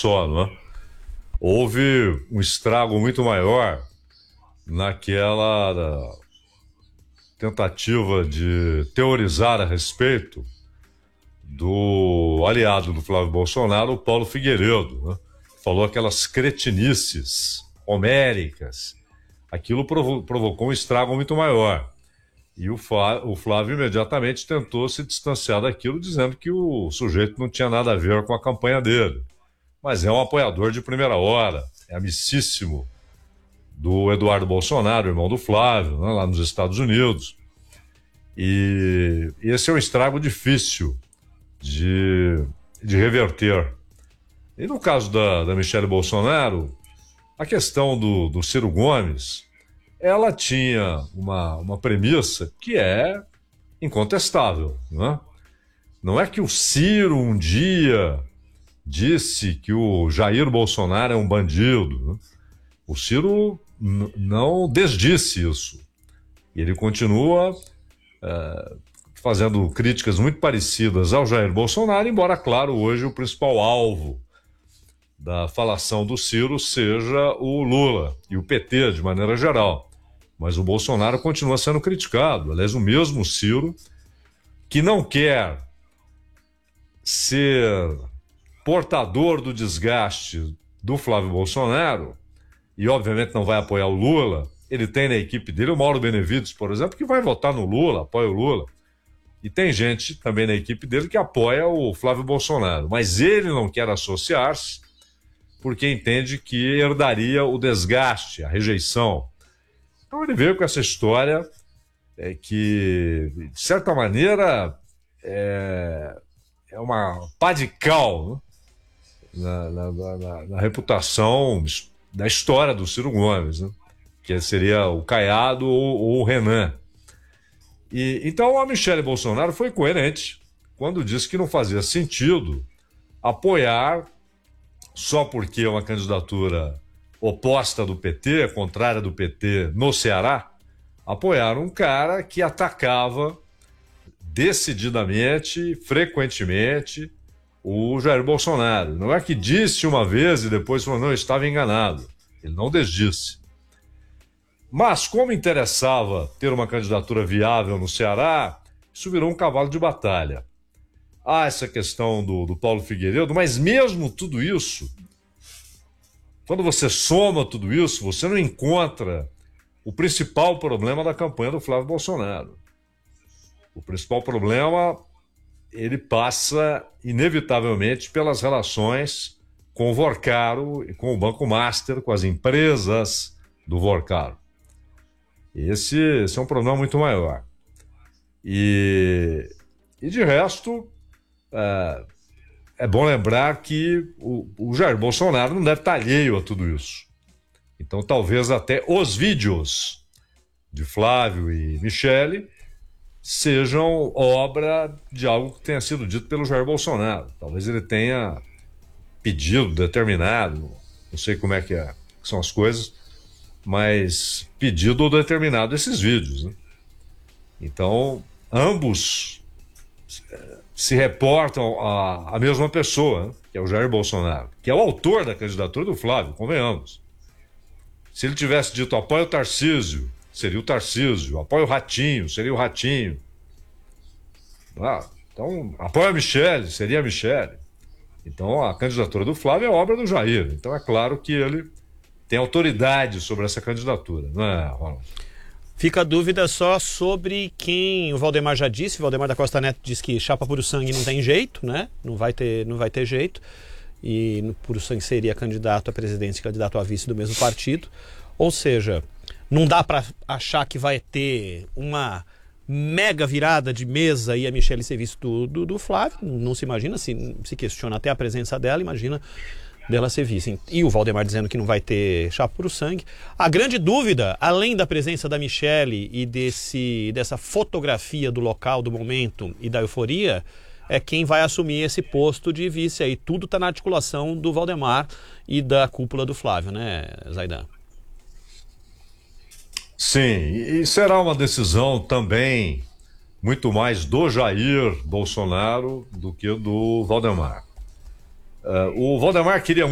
só, não é? Houve um estrago muito maior naquela tentativa de teorizar a respeito do aliado do Flávio Bolsonaro, o Paulo Figueiredo, né? Falou aquelas cretinices homéricas. Aquilo provocou um estrago muito maior. E o Flávio imediatamente tentou se distanciar daquilo, dizendo que o sujeito não tinha nada a ver com a campanha dele. Mas é um apoiador de primeira hora, é amicíssimo do Eduardo Bolsonaro, irmão do Flávio, né, lá nos Estados Unidos. E esse é um estrago difícil de reverter. E no caso da Michelle Bolsonaro, a questão do Ciro Gomes, ela tinha uma premissa que é incontestável, né? Não é que o Ciro um dia disse que o Jair Bolsonaro é um bandido, né? O Ciro não desdisse isso. E ele continua fazendo críticas muito parecidas ao Jair Bolsonaro, embora, claro, hoje o principal alvo da falação do Ciro seja o Lula e o PT, de maneira geral. Mas o Bolsonaro continua sendo criticado. Aliás, o mesmo Ciro, que não quer ser portador do desgaste do Flávio Bolsonaro, e obviamente não vai apoiar o Lula, ele tem na equipe dele o Mauro Benevides, por exemplo, que vai votar no Lula, apoia o Lula. E tem gente também na equipe dele que apoia o Flávio Bolsonaro. Mas ele não quer associar-se porque entende que herdaria o desgaste, a rejeição. Então ele veio com essa história que, de certa maneira, é uma pá de cal, né? na reputação da história do Ciro Gomes, né? Que seria o Caiado ou o Renan. Então a Michelle Bolsonaro foi coerente quando disse que não fazia sentido apoiar, só porque é uma candidatura oposta do PT, contrária do PT no Ceará, apoiar um cara que atacava decididamente, frequentemente, o Jair Bolsonaro. Não é que disse uma vez e depois falou, não, eu estava enganado. Ele não desdisse. Mas como interessava ter uma candidatura viável no Ceará, isso virou um cavalo de batalha. Há essa questão do Paulo Figueiredo, mas mesmo tudo isso, quando você soma tudo isso, você não encontra o principal problema da campanha do Flávio Bolsonaro. O principal problema, ele passa inevitavelmente pelas relações com o Vorcaro e com o Banco Master, com as empresas do Vorcaro. Esse é um problema muito maior. E de resto, é bom lembrar que o Jair Bolsonaro não deve estar alheio a tudo isso. Então, talvez até os vídeos de Flávio e Michelle sejam obra de algo que tenha sido dito pelo Jair Bolsonaro. Talvez ele tenha pedido, determinado, não sei como é que são as coisas, mas pedido ou determinado esses vídeos, né? Então, ambos se reportam à mesma pessoa, né? Que é o Jair Bolsonaro, que é o autor da candidatura do Flávio, convenhamos. Se ele tivesse dito apoio o Tarcísio, seria o Tarcísio, apoio o Ratinho, seria o Ratinho. Então, apoio a Michelle, seria a Michelle. Então, a candidatura do Flávio é obra do Jair. Então, é claro que ele tem autoridade sobre essa candidatura, não é, Ronald? Fica a dúvida só sobre quem o Valdemar já disse. O Valdemar da Costa Neto disse que chapa puro sangue não tem jeito, né? Não vai ter jeito. E no puro sangue seria candidato à presidência e candidato a vice do mesmo partido. Ou seja, não dá para achar que vai ter uma mega virada de mesa e a Michelle ser vice do Flávio. Não se imagina, se questiona até a presença dela, imagina dela ser vice. E o Valdemar dizendo que não vai ter chapa puro sangue. A grande dúvida, além da presença da Michelle e dessa fotografia do local, do momento e da euforia, é quem vai assumir esse posto de vice aí. Tudo está na articulação do Valdemar e da cúpula do Flávio, né, Zaidan? Sim, e será uma decisão também muito mais do Jair Bolsonaro do que do Valdemar. O Valdemar queria